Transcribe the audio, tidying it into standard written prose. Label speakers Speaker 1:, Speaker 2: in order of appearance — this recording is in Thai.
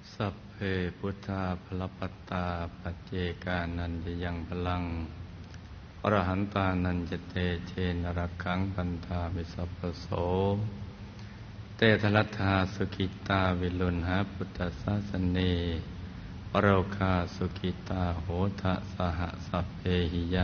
Speaker 1: สัพเพพุทธาภลปัตตาปัจเจกานันจะยังพลังอรหันตานันจะเตเชนรักขังพันธามิสัพพโสเตทลัทธาสุขิตาวิลุณหาพุทธศาสเนปโรคาสุขิตาโหทะสหสัพเพหิย